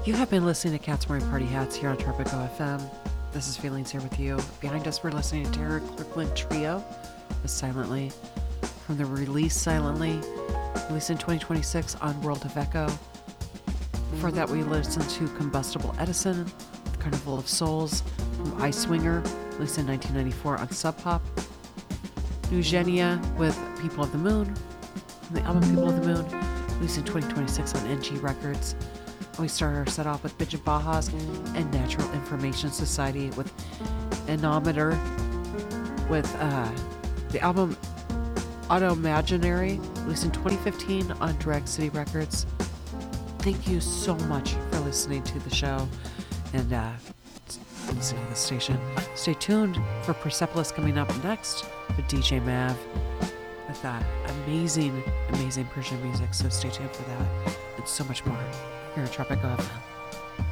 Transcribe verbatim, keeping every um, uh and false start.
You have been listening to Cats Wearing Party Hats here on Tropico F M. This is Feelings here with you. Behind us, we're listening to Tara Kirkland Trio with Silently from the release Silently, released in twenty twenty-six on World of Echo. Before that, we listened to Combustible Edison with Carnival of Souls from Ice Swinger, released in nineteen ninety-four on Sub Pop. Eugenia with People of the Moon from the album People of the Moon, released in twenty twenty-six on N G Records. We started our set off with Bitch of Bajas and Natural Information Society with Anometer with uh, the album Automaginary, released in twenty fifteen on Drag City Records. Thank you so much for listening to the show and uh, listening to the station. Stay tuned for Persepolis coming up next with D J Mav with that amazing, amazing Persian music. So stay tuned for that and so much more here at Tropico F M.